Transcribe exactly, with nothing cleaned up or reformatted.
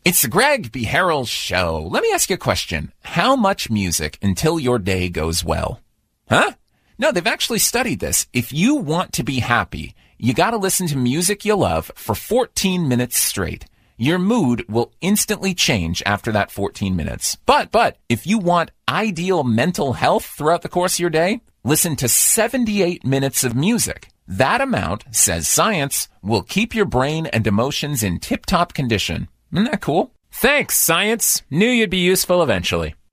It's the Greg B. Harrell Show. Let me ask you a question. How much music until your day goes well? Huh? No, they've actually studied this. If you want to be happy, you gotta listen to music you love for fourteen minutes straight. Your mood will instantly change after that fourteen minutes. But, but, if you want ideal mental health throughout the course of your day, listen to seventy-eight minutes of music. That amount, says science, will keep your brain and emotions in tip-top condition. Isn't that cool? Thanks, science. Knew you'd be useful eventually.